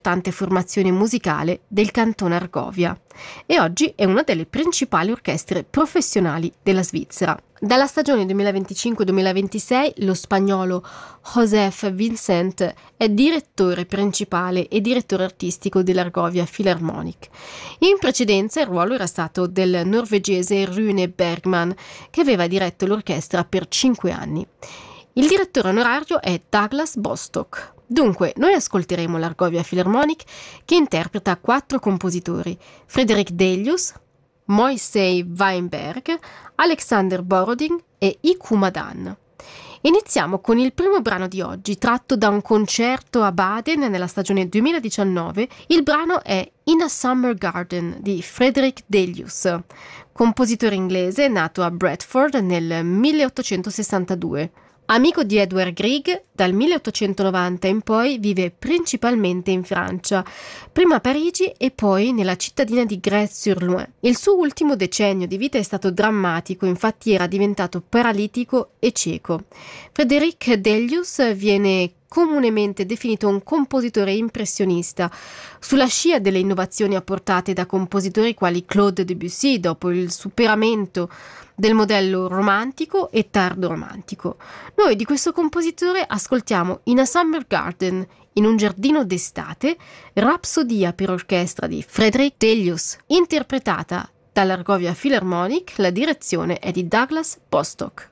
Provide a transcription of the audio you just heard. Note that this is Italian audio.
formazione musicale del Cantone Argovia e oggi è una delle principali orchestre professionali della Svizzera. Dalla stagione 2025-2026 lo spagnolo Josef Vincent è direttore principale e direttore artistico dell'Argovia Philharmonic. In precedenza il ruolo era stato del norvegese Rune Bergman, che aveva diretto l'orchestra per 5 anni. Il direttore onorario è Douglas Bostock. Dunque, noi ascolteremo l'Argovia Philharmonic che interpreta 4 compositori: Frederic Delius, Moisei Weinberg, Alexander Borodin e Iku Madan. Iniziamo con il primo brano di oggi, tratto da un concerto a Baden nella stagione 2019. Il brano è In a Summer Garden di Frederic Delius, compositore inglese nato a Bradford nel 1862. Amico di Edward Grieg, dal 1890 in poi vive principalmente in Francia, prima a Parigi e poi nella cittadina di Grèce-sur-Loing. Il suo ultimo decennio di vita è stato drammatico, infatti era diventato paralitico e cieco. Frédéric Delius viene comunemente definito un compositore impressionista, sulla scia delle innovazioni apportate da compositori quali Claude Debussy dopo il superamento del modello romantico e tardo romantico. Noi di questo compositore ascoltiamo In a Summer Garden, in un giardino d'estate, Rapsodia per orchestra di Frédéric Delius, interpretata dall'Argovia Philharmonic. La direzione è di Douglas Bostock.